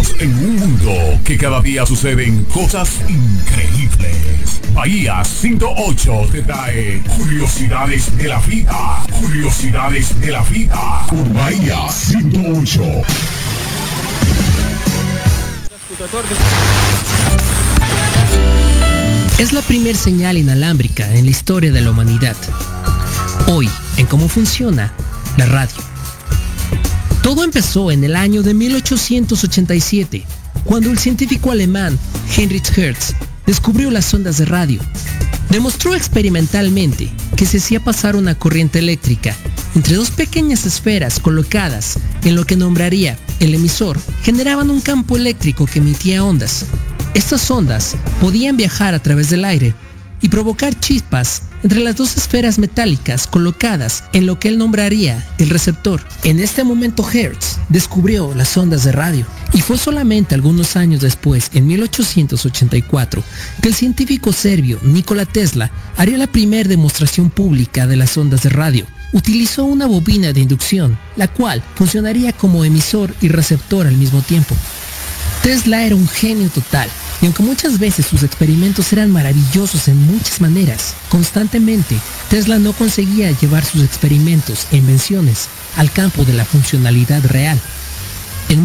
Vivimos en un mundo que cada día suceden cosas increíbles. Bahía 108 te trae curiosidades de la vida. Curiosidades de la vida. Por Bahía 108. Es la primer señal inalámbrica en la historia de la humanidad. Hoy, en cómo funciona la radio. Todo empezó en el año de 1887, cuando el científico alemán Heinrich Hertz descubrió las ondas de radio. Demostró experimentalmente que se hacía pasar una corriente eléctrica entre dos pequeñas esferas colocadas en lo que nombraría el emisor, generaban un campo eléctrico que emitía ondas. Estas ondas podían viajar a través del aire y provocar chispas entre las dos esferas metálicas colocadas en lo que él nombraría el receptor. En este momento Hertz descubrió las ondas de radio, y fue solamente algunos años después, en 1884, que el científico serbio Nikola Tesla haría la primera demostración pública de las ondas de radio. Utilizó una bobina de inducción, la cual funcionaría como emisor y receptor al mismo tiempo. Tesla era un genio total, y aunque muchas veces sus experimentos eran maravillosos en muchas maneras, constantemente Tesla no conseguía llevar sus experimentos e invenciones al campo de la funcionalidad real. En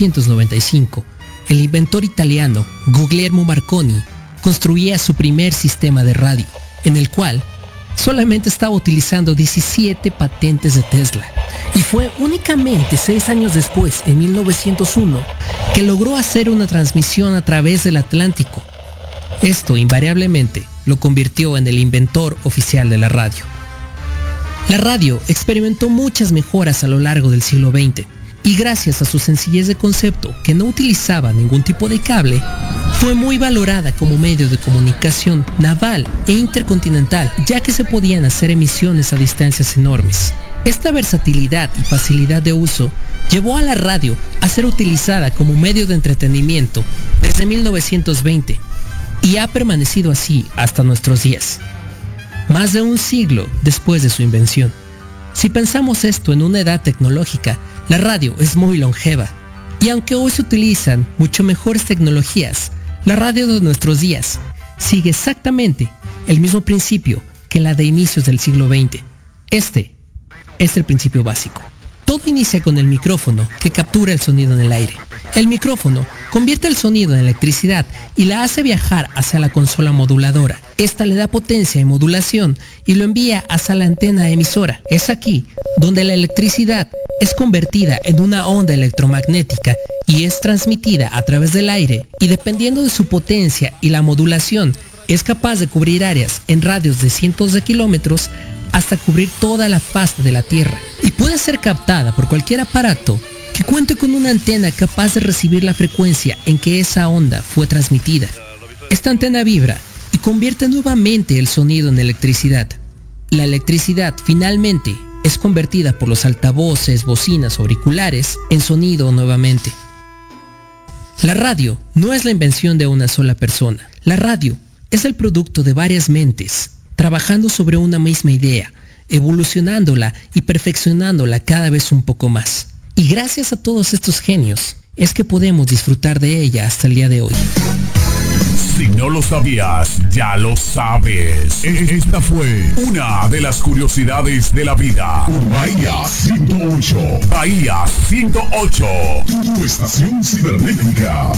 1895, el inventor italiano Guglielmo Marconi construía su primer sistema de radio, en el cual solamente estaba utilizando 17 patentes de Tesla. Y fue únicamente 6 años después, en 1901, que logró hacer una transmisión a través del Atlántico. Esto invariablemente lo convirtió en el inventor oficial de la radio. La radio experimentó muchas mejoras a lo largo del siglo XX, y gracias a su sencillez de concepto, que no utilizaba ningún tipo de cable, fue muy valorada como medio de comunicación naval e intercontinental, ya que se podían hacer emisiones a distancias enormes. Esta versatilidad y facilidad de uso llevó a la radio a ser utilizada como medio de entretenimiento desde 1920 y ha permanecido así hasta nuestros días, más de un siglo después de su invención. Si pensamos esto en una edad tecnológica, la radio es muy longeva, y aunque hoy se utilizan mucho mejores tecnologías, la radio de nuestros días sigue exactamente el mismo principio que la de inicios del siglo XX. Este es el principio básico. Todo inicia con el micrófono que captura el sonido en el aire. El micrófono convierte el sonido en electricidad y la hace viajar hacia la consola moduladora. Esta le da potencia y modulación y lo envía hacia la antena emisora. Es aquí donde la electricidad es convertida en una onda electromagnética y es transmitida a través del aire, y dependiendo de su potencia y la modulación, es capaz de cubrir áreas en radios de cientos de kilómetros hasta cubrir toda la faz de la Tierra, y puede ser captada por cualquier aparato que cuente con una antena capaz de recibir la frecuencia en que esa onda fue transmitida. Esta antena vibra y convierte nuevamente el sonido en electricidad. La electricidad finalmente es convertida por los altavoces, bocinas o auriculares en sonido nuevamente. La radio no es la invención de una sola persona. La radio es el producto de varias mentes, trabajando sobre una misma idea, evolucionándola y perfeccionándola cada vez un poco más. Y gracias a todos estos genios, es que podemos disfrutar de ella hasta el día de hoy. Si no lo sabías, ya lo sabes. Esta fue una de las curiosidades de la vida. Por Bahía 108. Bahía 108. Tu estación cibernética.